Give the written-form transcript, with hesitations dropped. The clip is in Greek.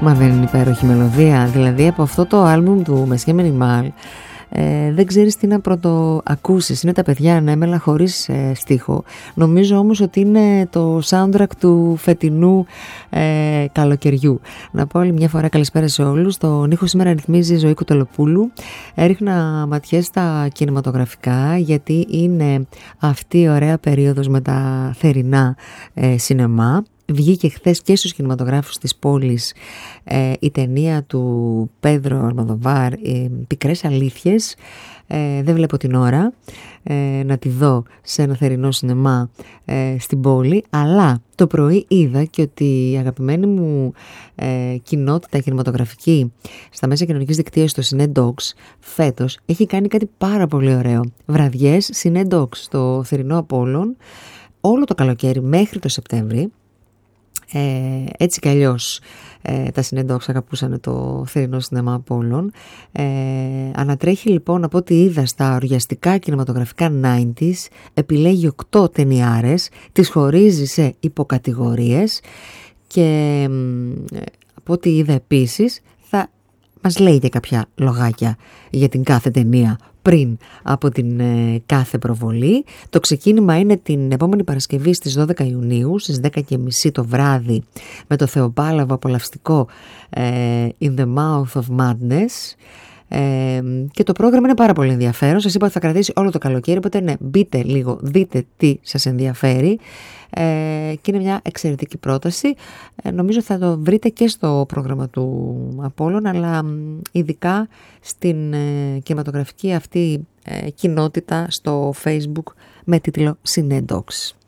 Μα δεν είναι υπέροχη μελωδία? Δηλαδή από αυτό το άλμπουμ του Mesché Minimal δεν ξέρεις τι να πρωτοακούσεις. Είναι τα παιδιά ανέμελα χωρίς στίχο. Νομίζω όμως ότι είναι το soundtrack του φετινού καλοκαιριού. Να πω άλλη μια φορά καλησπέρα σε όλους. Τον ήχο σήμερα ρυθμίζει η Ζωή Κουτελοπούλου. Έριχνα ματιές στα κινηματογραφικά, γιατί είναι αυτή η ωραία περίοδος με τα θερινά σινεμά. Βγήκε χθες και στους κινηματογράφους της πόλης η ταινία του Πέδρο Αλμοδοβάρ, Πικρές Αλήθειες. Δεν βλέπω την ώρα να τη δω σε ένα θερινό σινεμά στην πόλη, αλλά το πρωί είδα και ότι η αγαπημένη μου κοινότητα κινηματογραφική στα μέσα κοινωνικής δικτύωσης, το Cinedocs, φέτος έχει κάνει κάτι πάρα πολύ ωραίο. Βραδιές Cinedocs στο θερινό Απόλλων όλο το καλοκαίρι μέχρι το Σεπτέμβρη. Έτσι κι αλλιώς τα Cinedocs αγαπούσαν το θερινό σινεμά Απόλλων. Ανατρέχει λοιπόν, από ό,τι είδα στα οργιαστικά κινηματογραφικά 90s, επιλέγει 8 ταινιάρες, τις χωρίζει σε υποκατηγορίες και από ό,τι είδα επίσης θα μας λέει και κάποια λογάκια για την κάθε ταινία πριν από την κάθε προβολή. Το ξεκίνημα είναι την επόμενη Παρασκευή στις 12 Ιουνίου στις 10:30 το βράδυ με το Θεοπάλαβο απολαυστικό In the Mouth of Madness. Και το πρόγραμμα είναι πάρα πολύ ενδιαφέρον. Σας είπα ότι θα κρατήσει όλο το καλοκαίρι, οπότε ναι, μπείτε λίγο, δείτε τι σας ενδιαφέρει, και είναι μια εξαιρετική πρόταση. Νομίζω θα το βρείτε και στο πρόγραμμα του Απόλλων, αλλά ειδικά στην κινηματογραφική αυτή κοινότητα στο Facebook με τίτλο Cinedocs.